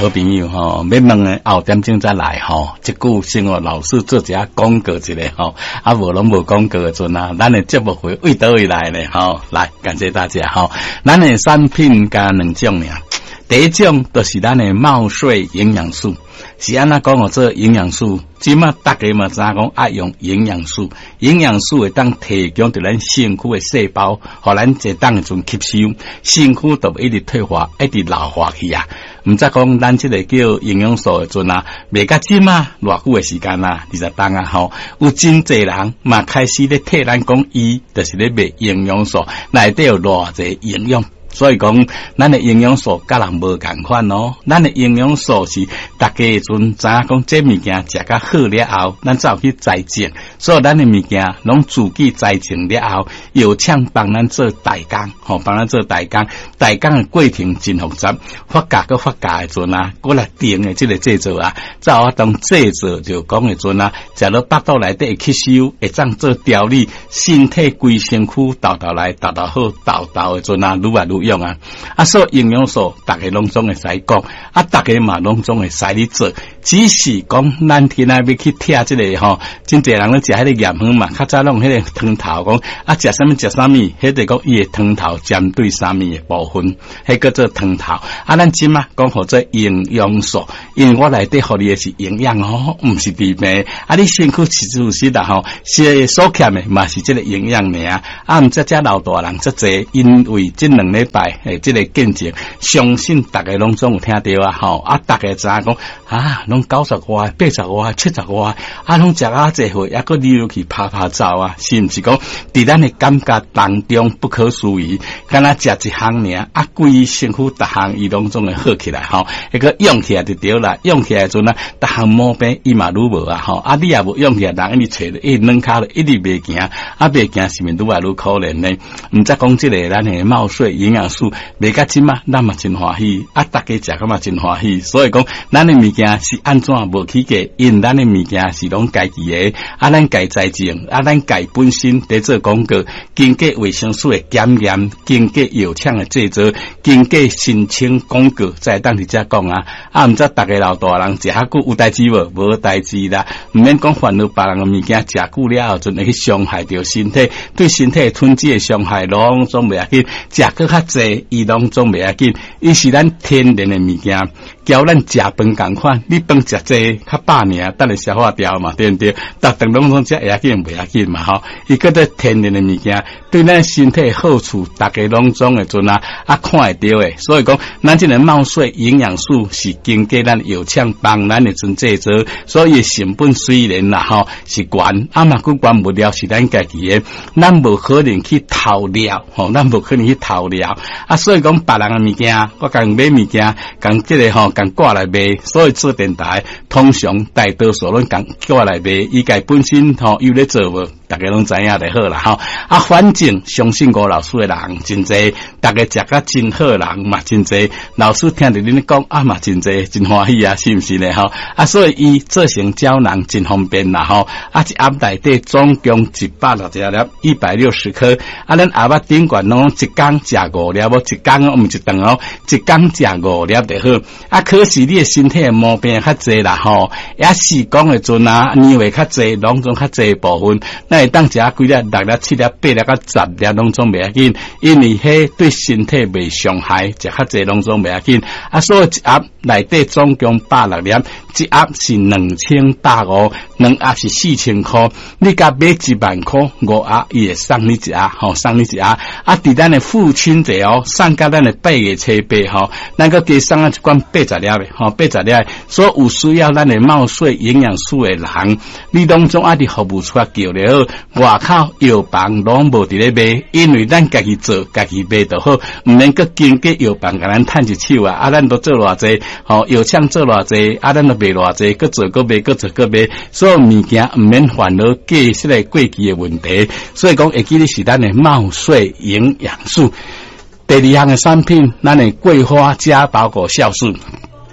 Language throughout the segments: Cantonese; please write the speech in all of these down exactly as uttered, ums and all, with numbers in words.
好朋友吼，要问诶后点钟再来吼。即句生活老师做一下广告一下吼，啊无拢无广告诶阵啊，咱诶节目会为倒位来咧吼。来，感谢大家吼。咱诶产品加两种尔，第一种就是咱诶茂穗营养素。是安那讲哦，这营养素，即马大家嘛知影讲爱用营养素，营养素会当提供着咱身躯的细胞，互咱一当会阵吸收，身躯就一直退化，一直老化去啊。毋则讲咱即个叫营养素的阵啊，未甲即马偌久的时间啊，二十档啊吼，有真侪人嘛开始咧替咱讲伊，就是咧卖营养素，内底有偌侪营养。所以讲，咱的营养素甲人无共款哦。咱的营养素是大家迄阵知影讲，这物件食甲好了后，咱才有去栽种。所以咱的物件拢自己栽种了后，有请帮咱做代工，吼、哦，帮咱做代工。代工的过程真复杂，发酵搁发酵的阵啊，过来定的这个制作啊，才有法当制作就讲的阵啊，食到腹肚内底吸收，会当做调理身体规身躯，豆豆来豆豆好，豆豆的阵啊，愈来愈用啊！啊，所以营养素，大家拢总会使讲，啊，大家嘛拢总会使你做，只是讲咱天啊要去贴这个吼，真侪人咧食迄个盐粉嘛，较早拢迄个汤头讲，啊，食啥物食啥物，迄个讲伊的汤头针对啥物的部分，迄叫做汤头。啊，咱即嘛讲或者营养素，因为我内底互你的是营养哦，毋是治病。啊，你身躯其实是啦吼，是所欠的嘛是这个营养尔。啊，毋则遮老大人则侪，因为这两礼拜。诶，这个见证，相信大家拢总有听到啊，吼啊，大家知影讲啊，拢九十外、八十外、七十外，啊，拢食啊这回，还个溜溜去拍拍照啊，是毋是讲？伫咱的感觉当中不可思议，敢若食一项尔，啊，规身躯逐项伊拢总会好起来，吼，迄个用起来就对啦，用起来阵啊，逐项毛病伊嘛愈无啊，吼，啊，你也无用起来，人一直找一两骹一直袂行，啊，袂行是毋愈来愈可怜呢？毋则讲即个咱的茂穗营养素。袂甲即嘛，咱嘛真欢喜，啊，大家食个嘛真欢喜，所以讲，咱的物件是安怎无起价，因咱的物件是拢家己的，啊，咱家栽种，啊，咱家本身在做广告，经过卫生署的检验，经过药厂的制作，经过申请广告，再当伫遮讲啊，啊，毋则大家老大人食遐久有代志无？无代志啦，毋免讲烦恼别人的物件食久了后，阵会去伤害着身体，对身体囤积的伤害拢总袂要紧，食搁较济。伊拢总袂要紧，伊是咱天然的物件，交咱食饭共款，你饭食济较饱尔，等下消化掉嘛，对毋对？逐顿拢总食会要紧，袂要紧嘛吼。伊叫做天然的物件，对咱身体好处，大家拢总会阵啊啊看会到诶。所以讲，咱即个茂穗营养素是经过咱药厂帮咱诶阵制作，所以成本虽然啦吼是悬，啊嘛佫悬物料是咱家己诶，咱无可能去偷料吼，咱无可能去偷料。啊，所以讲别人嘅物件，我共买物件，共即个吼，共挂来卖。所以做电台，通常大多数拢共挂来卖，伊家本身吼有咧做无，大家拢知影就好啦吼。啊，反正相信我老师嘅人真济，大家食甲真好人嘛真济。老师听着恁讲啊嘛真济，真欢喜啊，是毋是咧吼？啊，所以伊做成胶囊真方便啦吼。啊，一盒内底总共一百六十粒，一百六十颗。啊，咱阿捌顶管拢一工食五粒。无一工哦，毋一顿哦，一工食五粒就好。啊，可是你的身体的毛病较济啦吼，也是讲的阵啊，年岁较济，拢总较济部分，咱会当食几粒、六粒、七粒、八粒、甲十粒，拢总袂要紧，因为迄对身体袂伤害，食较济拢总袂要紧。啊，所以一盒内底总共百六粒，一盒是两千百五，两盒是四千块。你甲买一万块，五盒伊会送你一盒，吼，送你一盒。啊，伫咱的父亲节哦。送甲咱的八月七八吼，咱个加送啊一罐八十粒的吼，八十粒。所以有需要咱的茂穗营养素的人，你当中啊伫服务处啊叫了好，外口药房拢无伫咧卖，因为咱家己做，家己卖就好，毋免个经过药房甲咱趁一手啊，啊咱都做偌济，吼药厂做偌济，啊咱都卖偌济，个做个卖，个做个卖，所以物件毋免烦恼过失个过期的问题。所以讲，会记得是咱的茂穗营养素。第二项的产品，咱的桂花加包果酵素。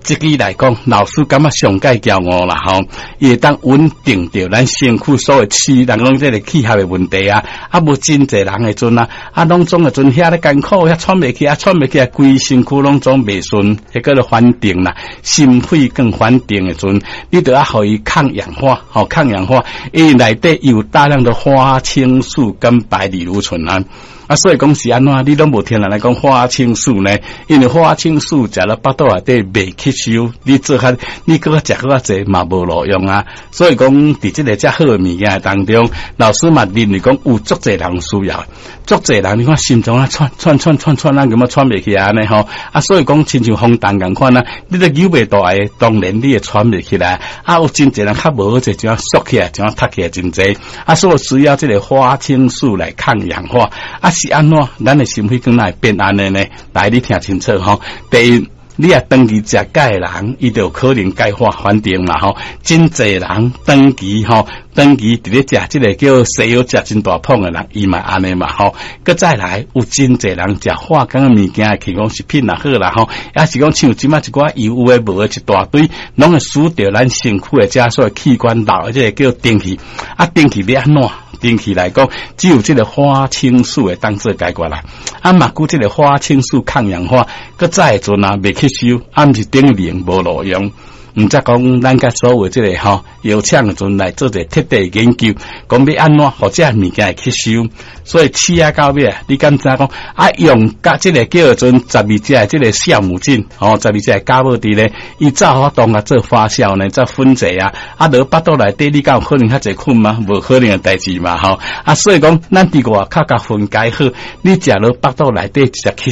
这个来讲，老师感觉上介骄傲啦吼，伊会当稳定着咱身躯所有气，人讲这个气候的问题啊，啊无真侪人的阵啊，啊拢总的阵遐咧艰苦，遐喘袂起，啊喘袂起，规身躯拢总袂顺，迄个咧反定啦，心肺更反定的阵，你着要互伊抗氧化，吼、哦、抗氧化，伊内底有大量的花青素跟白藜芦醇胺。啊，所以讲是安怎？你拢无听人来讲花青素呢？因为花青素食了腹肚内底未吸收，你做较你搁食搁较济嘛无路用啊。所以讲伫即个遮好的物件当中，老师嘛认为讲有足济人需要，足济人你看心脏啊喘喘喘喘喘啊，咁啊喘袂起来呢吼。啊，所以讲亲像风筒共款啊，你都扭袂大个，当然你也喘袂起来。啊，有真济人较无好势，就要缩起来，就要塌起来真济。啊，所以需要即个花青素来抗氧化啊。是安怎？咱的心肺更会变安尼呢？来，你听清楚吼。第一，你也长期食钙的人，伊就可能钙化反定嘛吼。真侪人长期吼，长期伫咧食即个叫西药食真大捧的人，伊嘛安尼嘛吼。佮再来，有真侪人食化工的物件，提供食品也好啦吼，也是讲像即马一寡有有诶无诶一大堆，拢会使着咱身躯的遮所器官老的即个叫电气，啊电气要安怎？电气来讲，只有这个花青素会当做解决啦。啊，嘛，古这个花青素抗氧化，佮再阵啊未吸收，啊，毋是顶零无路用。毋则讲咱甲所有这个吼药厂的阵来做者彻底研究，讲要安怎或者物件会吸收。所以试啊到尾啊，你敢知讲啊用甲这个叫做十二只这个酵母菌，哦，十二只酵母滴咧，伊照发动啊做发酵呢，做分解啊，啊，落腹肚内底，你敢有可能较侪困吗？无可能的代志嘛，吼啊，所以讲咱伫外口甲分解好，你食落腹肚内底就吸